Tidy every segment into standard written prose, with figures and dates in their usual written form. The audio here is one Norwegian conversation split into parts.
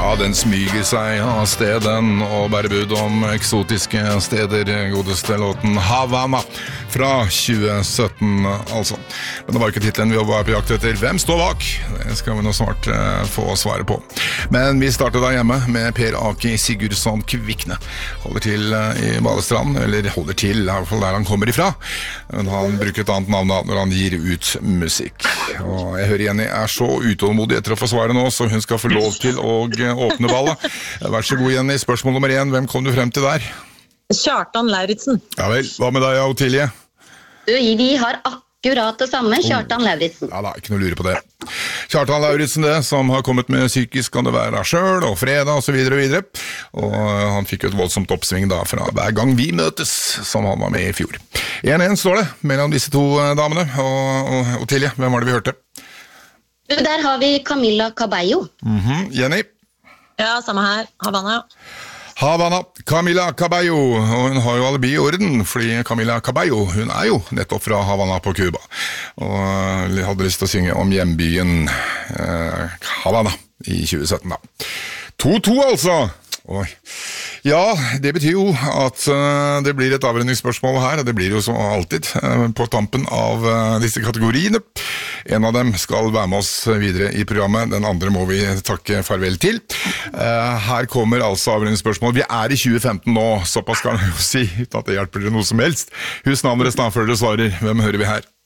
Ja, den smyger seg av steden og bærer bud om eksotiske steder. Godeste låten Havana fra 2017, altså. Men det var ikke titlen vi var på jakt etter. Hvem står bak? Det skal vi nå snart få svaret på. Men vi starter da hjemme med Per Aki Sigurdsson Kvikne. Holder til i Balestrand, eller holder til i hvert fall der han kommer ifra. Men han bruker et annet navn da når han gir ut musikk. Og jeg hører Jenny er så utålmodig etter å få svaret nå, så hun skal få lov til å åpne ballet. Vær så god, Jenny. Spørsmål nummer 1. Hvem kom du frem til der? Kjartan Lauritzen. Ja vel. Hva med deg, Otilje? Vi har akkurat det samme, Kjartan Lauritzen. Ja da, ikke noe lure på det. Kjartan Lauritzen, det, som har kommet med Psykisk kan det være deg selv, og Fredag, og så videre og videre. Og han fikk jo et voldsomt oppsving da, fra Hver gang vi møtes, som han var med i fjor. 1-1 står det, mellom disse to damene. Og Otilje, hvem var det vi hørte? Der har vi Camila Cabello. Jenny? Ja, samme her. Havana. Havana, Camila Cabello, og hun har jo alibi i orden, fordi Camila Cabello, hun er jo nettopp fra Havana på Cuba, og hadde lyst til å synge om hjembyen Havana i 2017 da. 2-2 altså! Oi. Ja, det betyr jo at det blir et avrenningsspørsmål her, og det blir jo som alltid på tampen av disse kategoriene. En av dem skal være med oss videre i programmet, den andre må vi takke farvel til. Her kommer altså avrenningsspørsmål. Vi er i 2015 nå, såpass kan jeg jo si, uten at det hjelper dere noe som helst. Husk navnet deres da før dere svarer. Hvem hører vi her?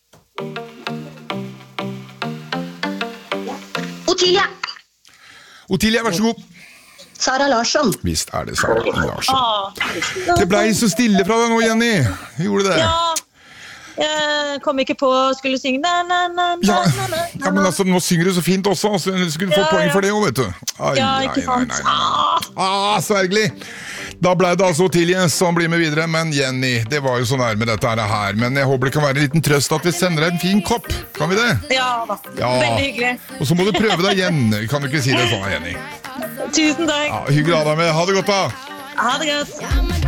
Otilje. Otilje, vær så god. Sara Larsson. Visst er det Sara Larsson. Det ble så stille fra deg nå, Jenny. Gjorde det? Ja, jeg kom ikke på å skulle synge Ja, men altså, nå synger du så fint også, så du skulle få poeng for det også, vet du. Ja, ikke sant. Svergelig. Da ble det altså Otilje som blir med videre, men Jenny, det var jo så nærme dette her. Men jeg håper det kan være en liten trøst at vi sender deg en fin kopp. Kan vi det? Ja da, veldig hyggelig. Og så må du prøve deg igjen. Kan du ikke si det sånn, Jenny? Tusen takk. Ja, hyggelig å ha deg med. Ha det godt da. Ha det godt.